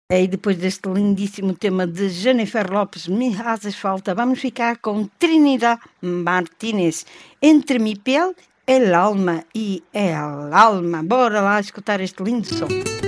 E depois deste lindíssimo tema de Jennifer Lopes, Me Haces Falta, vamos ficar com Trinidad Martínez, Entre mi piel, el alma e el alma. Bora lá escutar este lindo som.